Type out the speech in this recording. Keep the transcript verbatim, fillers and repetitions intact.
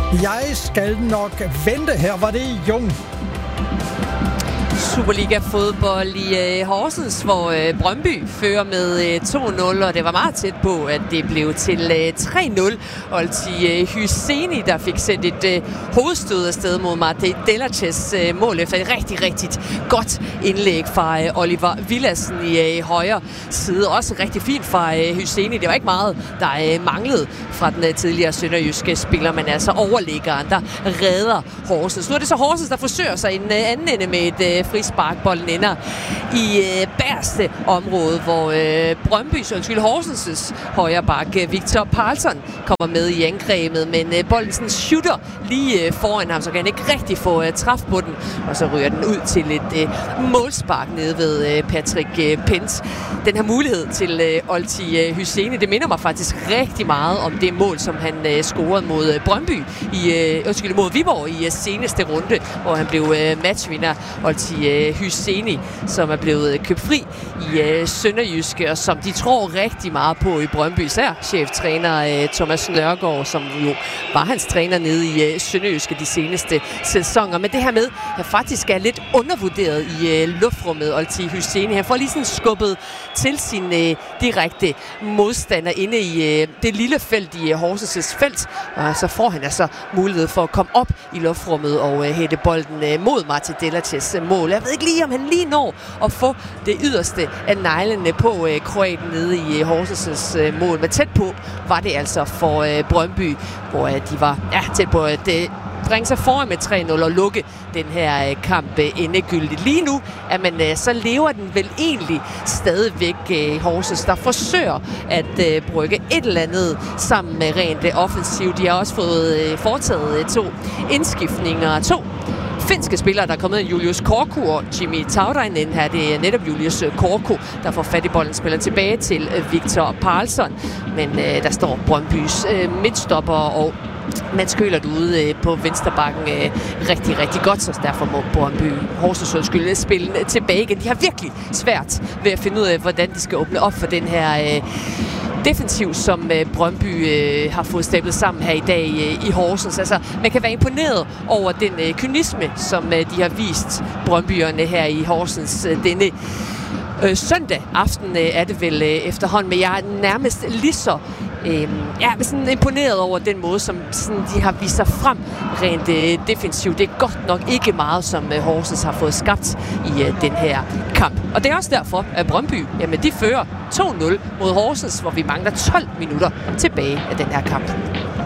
Jeg skal nok vente. Her var det Jung. Superliga-fodbold i øh, Horsens, hvor øh, Brøndby fører med øh, to nul, og det var meget tæt på, at det blev til øh, tre nul. Olti øh, Hyseni, der fik sendt et øh, hovedstød afsted mod Mate Delaches øh, mål efter et rigtig, rigtig godt indlæg fra øh, Oliver Villadsen i øh, højre side. Også rigtig fint fra øh, Hyseni. Det var ikke meget, der øh, manglede fra den øh, tidligere sønderjyske spiller, men altså overliggeren, der redder Horsens. Nu er det så Horsens, der forsøger sig i en øh, anden ende med et øh, frisparkbolden ender i øh, bærste område, hvor øh, Brøndbys, undskyld, Horsens' højre bak, øh, Victor Parlsson, kommer med i angrebet, men øh, bolden sådan shooter lige øh, foran ham, så kan han ikke rigtig få øh, træf på den, og så ryger den ud til et øh, målspark nede ved øh, Patrick øh, Pence. Den her mulighed til øh, Olti øh, Hyseni, det minder mig faktisk rigtig meget om det mål, som han øh, scorede mod øh, Brøndby, i, øh, undskyld, mod Viborg i øh, seneste runde, hvor han blev øh, matchvinder. Olti øh, Hyseni, som er blevet øh, købt fri i øh, Sønderjyske, og som de tror rigtig meget på i Brøndby. Især cheftræner øh, Thomas Nørgaard, som jo var hans træner nede i øh, Sønderjyske de seneste sæsoner. Men det her med, at faktisk er lidt undervurderet i øh, luftrummet, Olti Hyseni. Han får lige sådan skubbet til sin øh, direkte modstander inde i øh, det lille felt i øh, Horsens' felt, og så får han altså mulighed for at komme op i luftrummet og øh, hætte bolden øh, mod Mate Delaches mål. Jeg ved ikke lige, om han lige når at få det yderste af neglene på øh, kroaten nede i øh, Horsens' øh, mål. Men tæt på var det altså for øh, Brøndby, hvor øh, de var ja, tæt på at øh, bringe sig foran med tre nul og lukke den her øh, kamp øh, endegyldigt. Lige nu, at man, øh, så lever den vel egentlig stadigvæk i øh, Horsens, der forsøger at øh, brygge et eller andet sammen med rent øh, offensivt. De har også fået øh, foretaget øh, to indskiftninger, to finske spillere, der er kommet, Julius Korku og Jimmy Taurainen her. Det er netop Julius Korku, der får fat i bolden, spiller tilbage til Victor Parlsson. Men øh, der står Brøndbys øh, midtstopper og Mats Køhlert ude øh, på venstrebakken øh, rigtig, rigtig godt, så derfor må Brøndby Horsens undskyld spille tilbage igen. De har virkelig svært ved at finde ud af, hvordan de skal åbne op for den her øh, defensiv, som øh, Brøndby øh, har fået stablet sammen her i dag øh, i Horsens. Altså, man kan være imponeret over den øh, kynisme, som øh, de har vist Brøndbyerne her i Horsens øh, denne øh, søndag aften øh, er det vel øh, efterhånden, men jeg er nærmest lige så øh, ja, sådan imponeret over den måde, som sådan, de har vist sig frem rent øh, defensivt. Det er godt nok ikke meget, som øh, Horsens har fået skabt i øh, den her kamp. Og det er også derfor, at Brøndby, jamen, de fører to nul mod Horsens, hvor vi mangler tolv minutter tilbage af den her kamp.